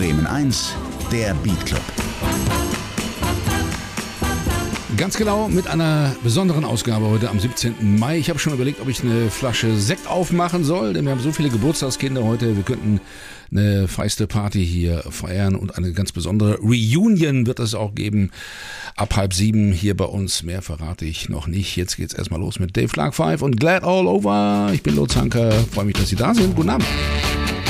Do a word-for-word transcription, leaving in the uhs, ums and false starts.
Bremen eins, der Beat Club. Ganz genau, mit einer besonderen Ausgabe heute am siebzehnten Mai. Ich habe schon überlegt, ob ich eine Flasche Sekt aufmachen soll, denn wir haben so viele Geburtstagskinder heute. Wir könnten eine feiste Party hier feiern und eine ganz besondere Reunion wird es auch geben. Ab halb sieben hier bei uns. Mehr verrate ich noch nicht. Jetzt geht's erstmal los mit Dave Clark Five und Glad All Over. Ich bin Lutz Hanker. Freue mich, dass Sie da sind. Guten Abend.